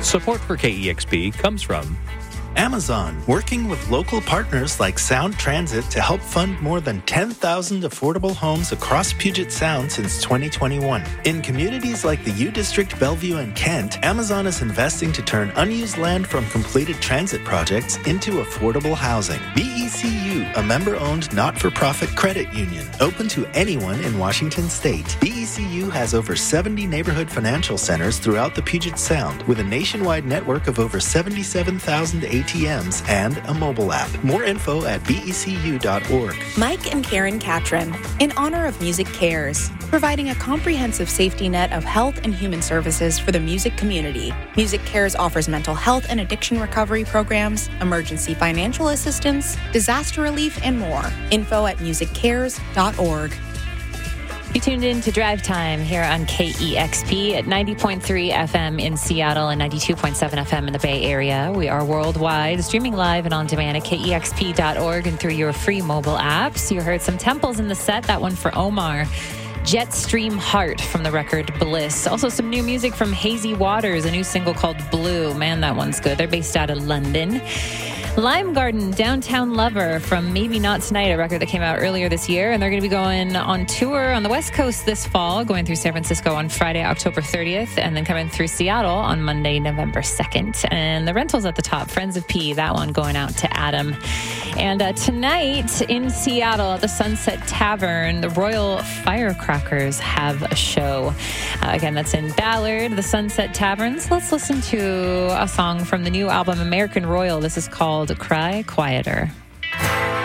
Support for KEXP comes from Amazon, working with local partners like Sound Transit to help fund more than 10,000 affordable homes across Puget Sound since 2021. In communities like the U District, Bellevue, and Kent, Amazon is investing to turn unused land from completed transit projects into affordable housing. BECU, a member-owned not-for-profit credit union, open to anyone in Washington State. BECU has over 70 neighborhood financial centers throughout the Puget Sound, with a nationwide network of over 77,000 ATMs and a mobile app. More info at becu.org. Mike and Karen Catron, in honor of Music Cares, providing a comprehensive safety net of health and human services for the music community. Music Cares offers mental health and addiction recovery programs, emergency financial assistance, disaster relief, and more. Info at musiccares.org. You tuned in to Drive Time here on KEXP at 90.3 FM in Seattle and 92.7 FM in the Bay Area. We are worldwide, streaming live and on demand at KEXP.org and through your free mobile apps. You heard some Temples in the set, that one for Omar. Jetstream Heart from the record Bliss. Also some new music from Hazy Waters, a new single called Blue. Man, that one's good. They're based out of London. Lime Garden, Downtown Lover from Maybe Not Tonight, a record that came out earlier this year. And they're going to be going on tour on the West Coast this fall, going through San Francisco on Friday, October 30th, and then coming through Seattle on Monday, November 2nd. And the rentals at the top, Friends of P, that one going out to Adam. And tonight in Seattle at the Sunset Tavern, the Royal Firecrackers have a show. Again, that's in Ballard, the Sunset Taverns. Let's listen to a song from the new album American Royal. This is called Cry Quieter.